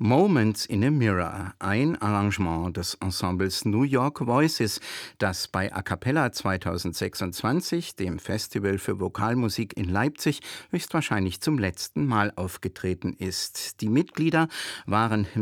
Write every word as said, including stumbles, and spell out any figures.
Moments in a Mirror, ein Arrangement des Ensembles New York Voices, das bei A Cappella zweitausendsechsundzwanzig, dem Festival für Vokalmusik in Leipzig, höchstwahrscheinlich zum letzten Mal aufgetreten ist. Die Mitglieder waren